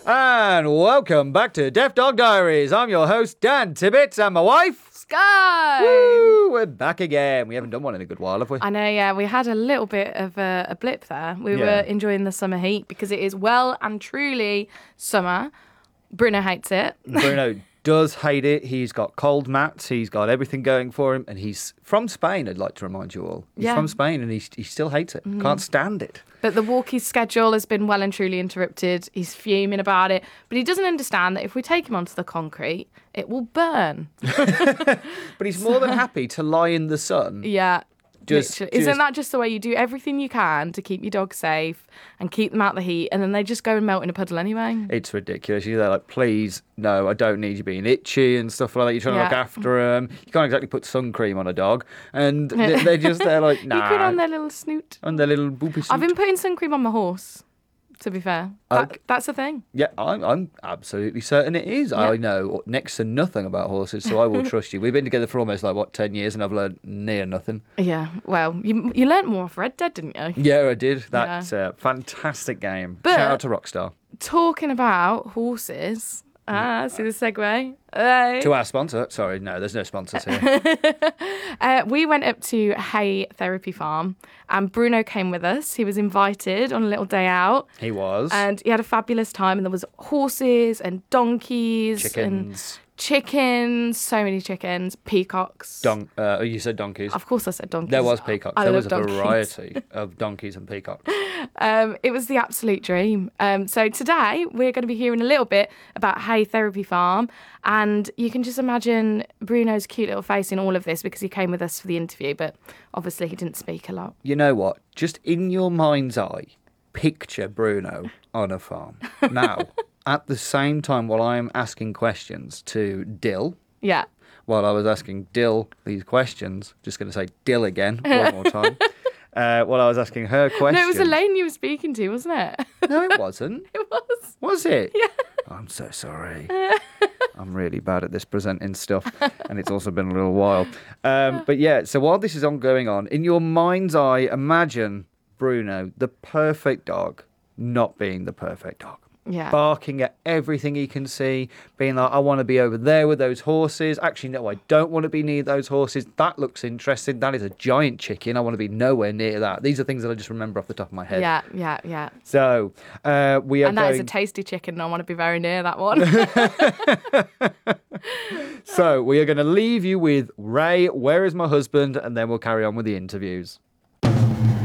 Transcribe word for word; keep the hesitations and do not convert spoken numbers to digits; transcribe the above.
And welcome back to Deaf Dog Diaries. I'm your host, Dan Tibbetts, and my wife, Sky. Woo, we're back again. We haven't done one in a good while, have we? I know, yeah. We had a little bit of a, a blip there. We Yeah. were enjoying the summer heat because it is well and truly summer. Bruno hates it. Bruno does hate it. He's got cold mats. He's got everything going for him. And he's from Spain, I'd like to remind you all. He's Yeah. from Spain and he, he still hates it. Mm. Can't stand it. But the walkie schedule has been well and truly interrupted. He's fuming about it. But he doesn't understand that if we take him onto the concrete, it will burn. But he's more than happy to lie in the sun. Yeah. Just- literally. Isn't just- that just the way you do everything you can to keep your dog safe and keep them out of the heat, and then they just go and melt in a puddle anyway? It's ridiculous. You're there like, please, no, I don't need you being itchy and stuff like that. You're trying to Yeah. look after them. You can't exactly put sun cream on a dog. And they- they're just there like, nah. You put on their little snoot. on their little boopy suit. I've been putting sun cream on my horse, to be fair. That, Okay. That's a thing. Yeah, I'm, I'm absolutely certain it is. Yeah. I know next to nothing about horses, so I will trust you. We've been together for almost like, what, ten years, and I've learned near nothing. Yeah, well, you you learnt more off Red Dead, didn't you? Yeah, I did. That's a fantastic game. But- Shout out to Rockstar. Talking about horses. Ah, see the segue? Hey. To our sponsor. Sorry, no, there's no sponsors here. Uh, we went up to Hay Therapy Farm, and Bruno came with us. He was invited on a little day out. He was. And he had a fabulous time, and there was horses and donkeys and Chickens. chickens, so many chickens, peacocks. Don- uh, you said donkeys. Of course I said donkeys. There was peacocks. I there love was a donkeys. variety of donkeys and peacocks. Um, it was the absolute dream. Um, so today we're going to be hearing a little bit about Hay Therapy Farm, and you can just imagine Bruno's cute little face in all of this because he came with us for the interview, but obviously he didn't speak a lot. You know what? Just in your mind's eye, picture Bruno on a farm. Now, at the same time, while I'm asking questions to Dill, Yeah. while I was asking Dill these questions, just going to say Dill again one more time. Uh, while I was asking her questions. No, it was Elaine you were speaking to, wasn't it? No, it wasn't. It was. Was it? Yeah. I'm so sorry. I'm really bad at this presenting stuff, and it's also been a little while. Um, but yeah, so while this is on going on, in your mind's eye, imagine Bruno, the perfect dog, not being the perfect dog. Yeah. Barking at everything he can see, being like, I want to be over there with those horses. Actually, no, I don't want to be near those horses. That looks interesting. That is a giant chicken. I want to be nowhere near that. These are things that I just remember off the top of my head. Yeah, yeah, yeah. So uh, we are And that going... is a tasty chicken, and I want to be very near that one. So we are going to leave you with Ray, Where is My Husband? And then we'll carry on with the interviews.